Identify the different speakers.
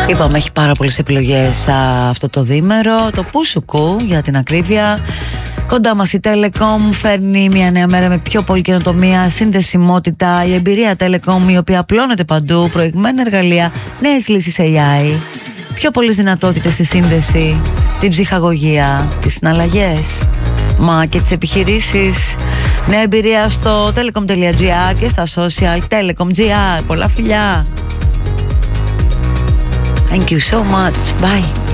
Speaker 1: Είπαμε, έχει πάρα πολλές επιλογές αυτό το διήμερο. Το Πούσουκου, για την ακρίβεια. Κοντά μας η Telecom φέρνει μια νέα μέρα με πιο πολύ καινοτομία, συνδεσιμότητα, η εμπειρία Telecom η οποία απλώνεται παντού, προηγμένα εργαλεία, νέες λύσεις AI, πιο πολλές δυνατότητες στη σύνδεση, την ψυχαγωγία, τις συναλλαγές, μα και τις επιχειρήσεις. Νέα εμπειρία στο telecom.gr και στα social telecom.gr. Πολλά φιλιά. Thank you so much. Bye.